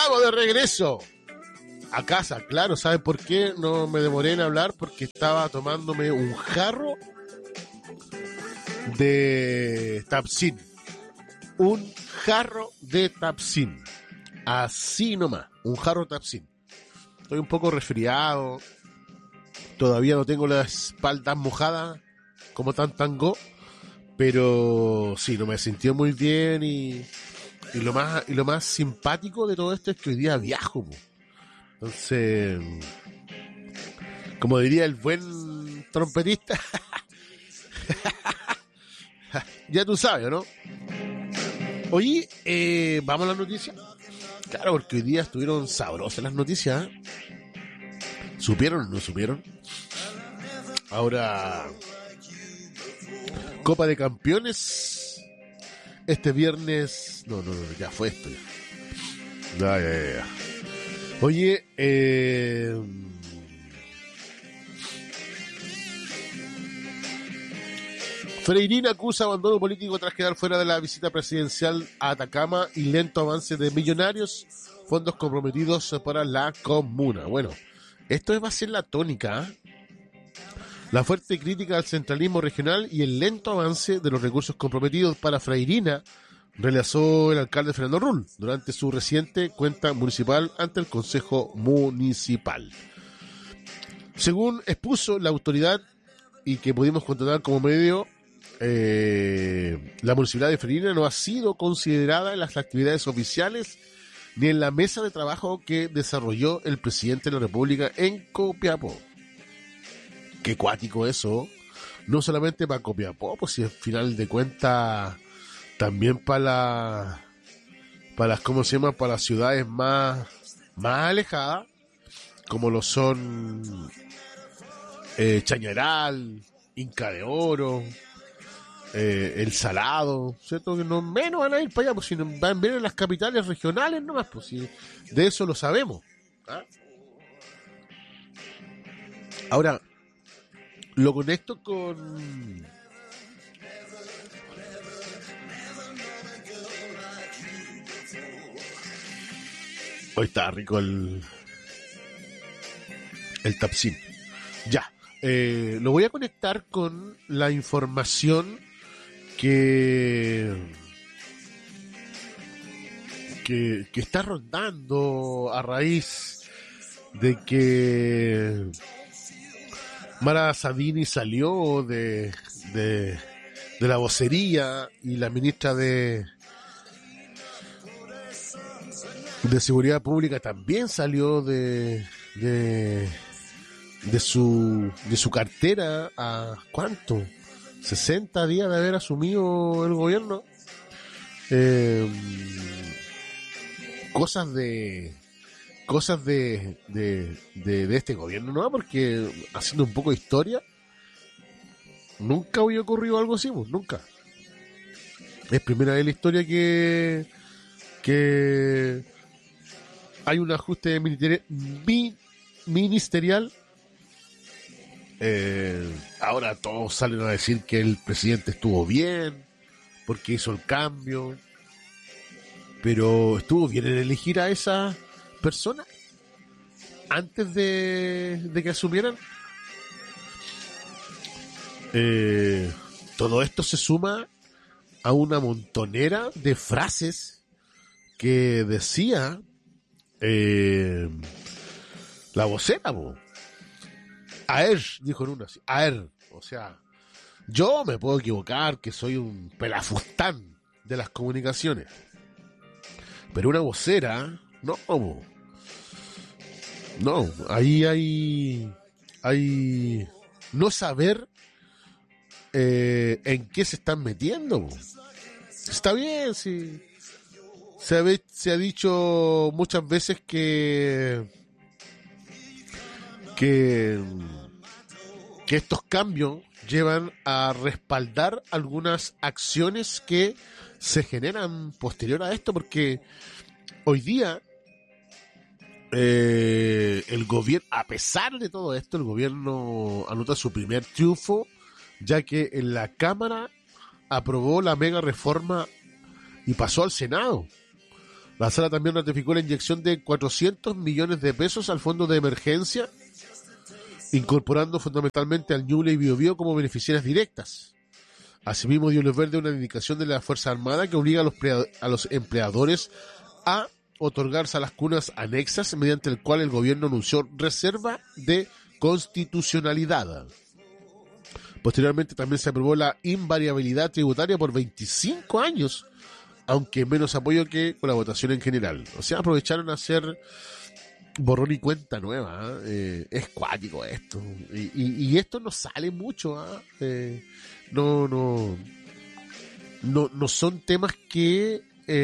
Estamos de regreso a casa, claro. ¿Saben por qué no me demoré en hablar? Porque estaba tomándome un jarro de Tapsin. Un jarro de Tapsin. Así nomás, un jarro de Tapsin. Estoy un poco resfriado. Todavía no tengo la espalda mojada como tango. Pero sí, no me sintió muy bien y lo más simpático de todo esto es que hoy día viajo, po. Entonces, como diría el buen trompetista, ya tú sabes, ¿no? Oye, ¿vamos a las noticias? Claro, porque hoy día estuvieron sabrosas las noticias, ¿eh? ¿Supieron o no supieron? Ahora, Copa de Campeones, este viernes... No, ya fue esto. Ya. Oye, Freirina acusa abandono político tras quedar fuera de la visita presidencial a Atacama y lento avance de Millonarios, fondos comprometidos para la comuna. Bueno, esto va a ser la tónica, ¿eh? La fuerte crítica al centralismo regional y el lento avance de los recursos comprometidos para Freirina realizó el alcalde Fernando Rull durante su reciente cuenta municipal ante el Consejo Municipal. Según expuso la autoridad y que pudimos contratar como medio, la municipalidad de Freirina no ha sido considerada en las actividades oficiales ni en la mesa de trabajo que desarrolló el presidente de la República en Copiapó. Qué cuático eso, no solamente para Copiapó, pues si al final de cuentas también para las, ¿cómo se llama? Para las ciudades más alejadas, como lo son Chañaral, Inca de Oro, El Salado, ¿cierto? Que no menos van a ir para allá, pues si no, van a ver en las capitales regionales nomás, pues si de eso lo sabemos, ¿ah? Ahora, lo conecto con... Hoy está rico el Tapsin. Ya. Lo voy a conectar con la información que está rondando a raíz de que Mara Sabini salió de la vocería y la ministra de Seguridad Pública también salió de su cartera a ¿cuánto? 60 días de haber asumido el gobierno. Cosas de este gobierno, ¿no? Porque haciendo un poco de historia, nunca había ocurrido algo así, pues, nunca. Es primera vez en la historia que hay un ajuste ministerial. Ahora todos salen a decir que el presidente estuvo bien porque hizo el cambio, pero estuvo bien en elegir a esa persona antes de que asumieran. Todo esto se suma a una montonera de frases que decía la vocera, dijo en una así, o sea, yo me puedo equivocar, que soy un pelafustán de las comunicaciones, pero una vocera, no, ahí hay no saber en qué se están metiendo. Está bien, sí. Se ha dicho muchas veces que estos cambios llevan a respaldar algunas acciones que se generan posterior a esto, porque hoy día el gobierno, a pesar de todo esto, el gobierno anota su primer triunfo, ya que en la Cámara aprobó la mega reforma y pasó al Senado. La sala también ratificó la inyección de 400 millones de pesos al fondo de emergencia, incorporando fundamentalmente al Ñuble y Biobío como beneficiarias directas. Asimismo, dio luz verde a una indicación de la Fuerza Armada que obliga a los empleadores a otorgarse a las cunas anexas, mediante el cual el gobierno anunció reserva de constitucionalidad. Posteriormente también se aprobó la invariabilidad tributaria por 25 años, aunque menos apoyo que con la votación en general. O sea, aprovecharon a hacer borrón y cuenta nueva. Es cuático esto. Y esto no sale mucho. No son temas que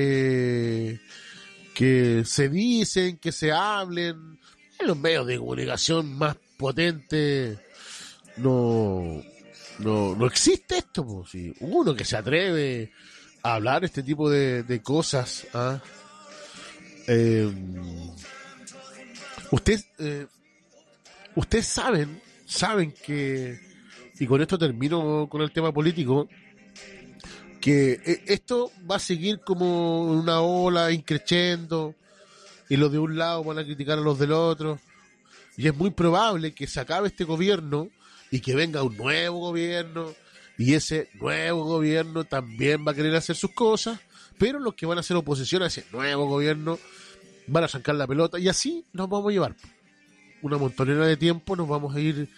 se dicen, que se hablen en los medios de comunicación más potentes. No existe esto, pues. Si uno que se atreve a hablar este tipo de cosas. Ustedes saben que, y con esto termino con el tema político, que esto va a seguir como una ola increciendo, y los de un lado van a criticar a los del otro, y es muy probable que se acabe este gobierno y que venga un nuevo gobierno, y ese nuevo gobierno también va a querer hacer sus cosas, pero los que van a hacer oposición a ese nuevo gobierno van a sacar la pelota, y así nos vamos a llevar una montonera de tiempo, nos vamos a ir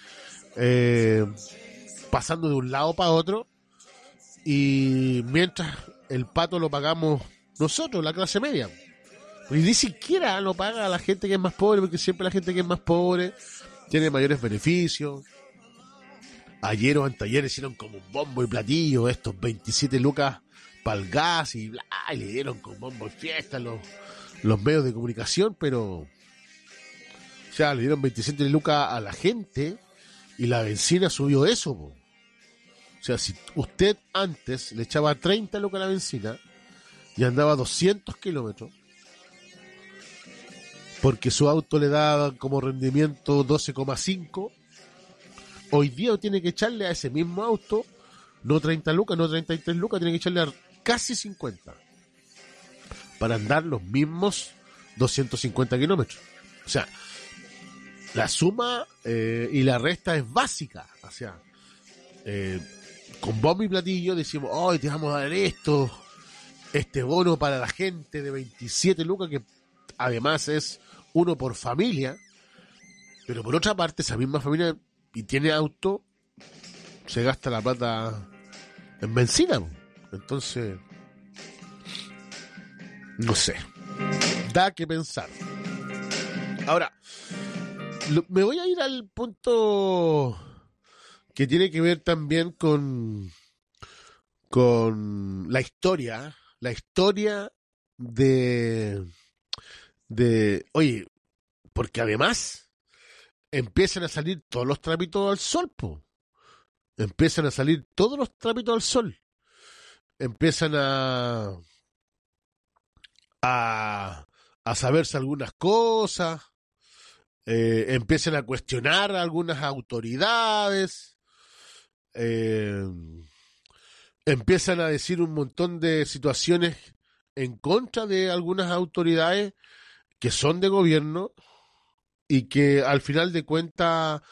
pasando de un lado para otro, y mientras el pato lo pagamos nosotros, la clase media, y ni siquiera lo paga la gente que es más pobre, porque siempre la gente que es más pobre tiene mayores beneficios. Ayer o anteayer hicieron como un bombo y platillo estos 27 lucas para el gas y bla, y le dieron con bombo y fiesta los medios de comunicación, pero o sea, le dieron 27 lucas a la gente y la benzina subió eso, po. O sea, si usted antes le echaba 30 lucas a la benzina y andaba 200 kilómetros, porque su auto le daba como rendimiento 12,5, hoy día tiene que echarle a ese mismo auto no 30 lucas, no 33 lucas, tiene que echarle a casi 50 para andar los mismos 250 kilómetros. O sea, la suma y la resta es básica. O sea, con bombo y platillo decimos, hoy te vamos a dar este bono para la gente de 27 lucas, que además es uno por familia, pero por otra parte esa misma familia y tiene auto, se gasta la plata en benzina. Entonces, no sé, da que pensar. Ahora, me voy a ir al punto que tiene que ver también con la historia de oye, porque además empiezan a salir todos los trapitos al sol, po. Empiezan a salir todos los trapitos al sol. Empiezan a saberse algunas cosas, empiezan a cuestionar a algunas autoridades, empiezan a decir un montón de situaciones en contra de algunas autoridades que son de gobierno y que al final de cuentas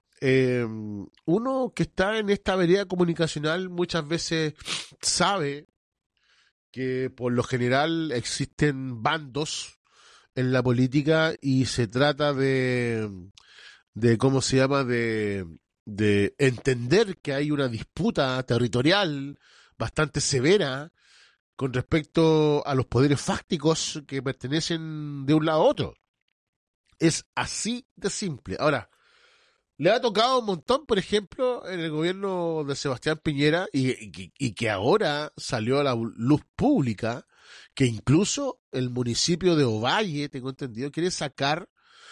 uno que está en esta vereda comunicacional muchas veces sabe que por lo general existen bandos en la política y se trata de ¿cómo se llama? De entender que hay una disputa territorial bastante severa con respecto a los poderes fácticos que pertenecen de un lado a otro. Es así de simple. Ahora, le ha tocado un montón, por ejemplo, en el gobierno de Sebastián Piñera y que ahora salió a la luz pública que incluso el municipio de Ovalle, tengo entendido, quiere sacar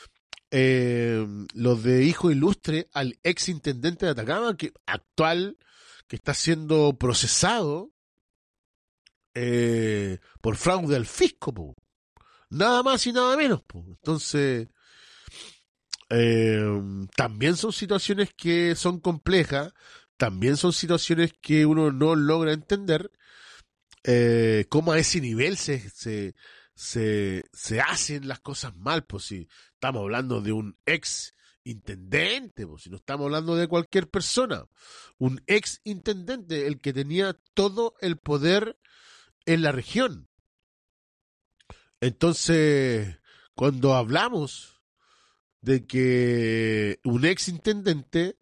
los de hijo ilustre al ex intendente de Atacama, que está siendo procesado por fraude al fisco, po. Nada más y nada menos, po. Entonces también son situaciones que son complejas, también son situaciones que uno no logra entender, cómo a ese nivel se se hacen las cosas mal, pues si estamos hablando de un ex intendente, pues si no estamos hablando de cualquier persona, un ex intendente, el que tenía todo el poder en la región. Entonces, cuando hablamos de que un ex intendente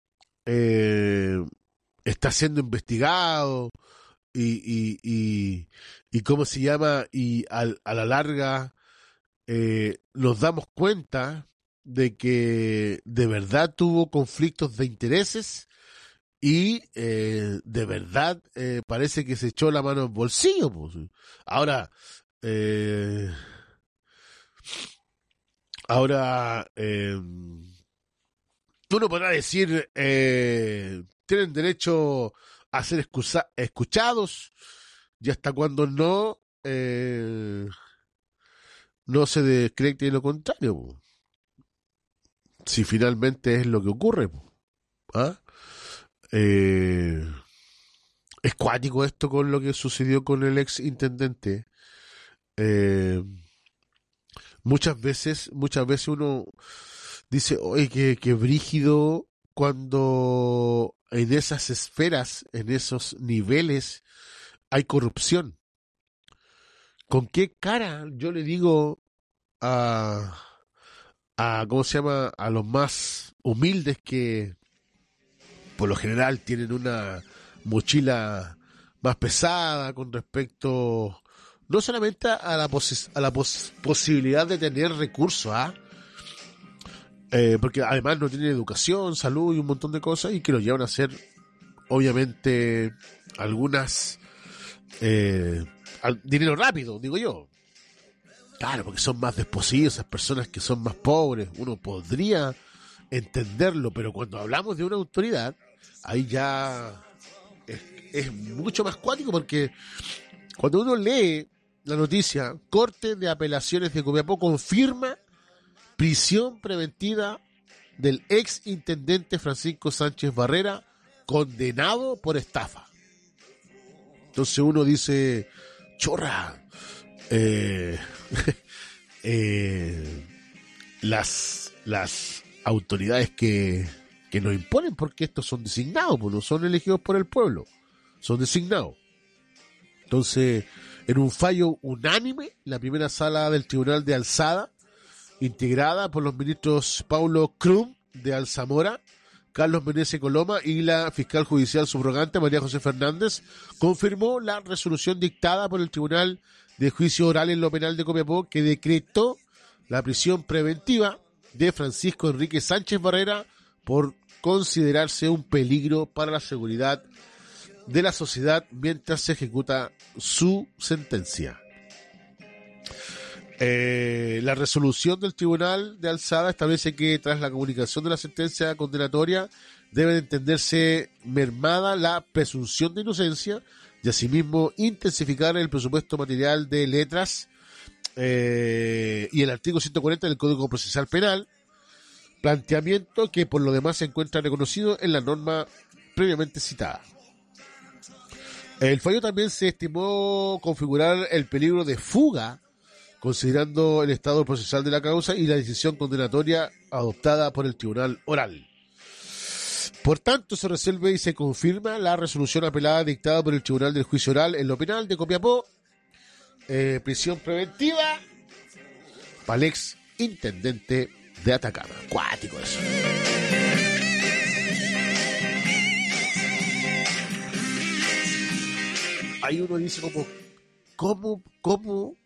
está siendo investigado y ¿cómo se llama? Y a la larga nos damos cuenta de que de verdad tuvo conflictos de intereses y de verdad parece que se echó la mano en el bolsillo, pues. Ahora, eh, ahora uno podrá decir, tienen derecho a ser escuchados y hasta cuando no se decrete lo contrario, po. Si finalmente es lo que ocurre, po. ¿Ah? Eh, es cuático esto con lo que sucedió con el ex intendente. Eh, muchas veces uno dice, oye, que brígido cuando en esas esferas, en esos niveles, hay corrupción. ¿Con qué cara yo le digo ¿cómo se llama? A los más humildes que por lo general tienen una mochila más pesada con respecto no solamente a la posibilidad de tener recursos, porque además no tienen educación, salud y un montón de cosas y que lo llevan a hacer obviamente algunas dinero rápido, digo yo. Claro, porque son más desposeídos esas personas que son más pobres. Uno podría entenderlo, pero cuando hablamos de una autoridad, ahí ya es mucho más cuático, porque cuando uno lee la noticia, Corte de Apelaciones de Copiapó confirma prisión preventiva del ex intendente Francisco Sánchez Barrera, condenado por estafa. Entonces uno dice, chorra, las autoridades que nos imponen, porque estos son designados, pues no son elegidos por el pueblo, son designados. Entonces, en un fallo unánime, la primera sala del Tribunal de Alzada, integrada por los ministros Paulo Krum de Alzamora, Carlos Meneses Coloma y la fiscal judicial subrogante María José Fernández, confirmó la resolución dictada por el Tribunal de Juicio Oral en lo Penal de Copiapó, que decretó la prisión preventiva de Francisco Enrique Sánchez Barrera por considerarse un peligro para la seguridad de la sociedad mientras se ejecuta su sentencia. La resolución del Tribunal de Alzada establece que tras la comunicación de la sentencia condenatoria debe entenderse mermada la presunción de inocencia y asimismo intensificar el presupuesto material de letras y el artículo 140 del Código Procesal Penal, planteamiento que por lo demás se encuentra reconocido en la norma previamente citada. El fallo también se estimó configurar el peligro de fuga, considerando el estado procesal de la causa y la decisión condenatoria adoptada por el Tribunal Oral. Por tanto, se resuelve y se confirma la resolución apelada dictada por el Tribunal del Juicio Oral en lo Penal de Copiapó, prisión preventiva para el ex intendente de Atacama. Cuático eso. Ahí uno dice ¿cómo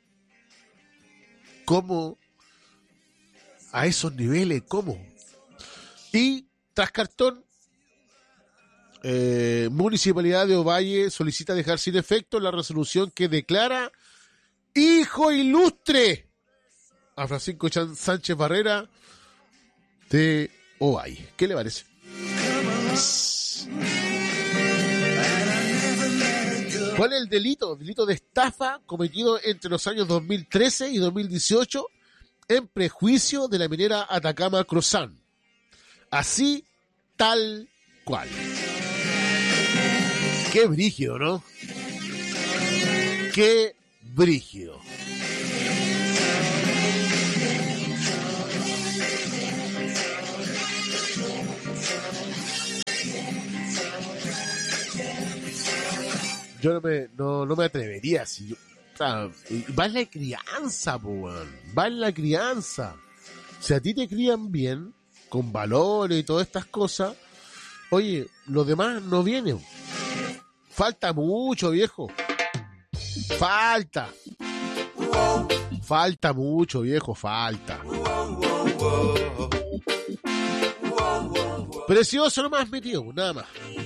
a esos niveles? ¿Cómo? Y tras cartón, Municipalidad de Ovalle solicita dejar sin efecto la resolución que declara hijo ilustre a Francisco Sánchez Barrera de Ovalle. ¿Qué le parece? ¿Cuál es el delito? Delito de estafa cometido entre los años 2013 y 2018 en prejuicio de la minera Atacama Crozán. Así, tal cual. Qué brígido, ¿no? Qué brígido. yo no me atrevería. Si yo, o sea, va en la crianza, po, weón. Va en la crianza. Si a ti te crían bien, con valores y todas estas cosas, oye, los demás no vienen. Falta mucho, viejo. Falta mucho, viejo, falta. Precioso nomás, mi tío, nada más.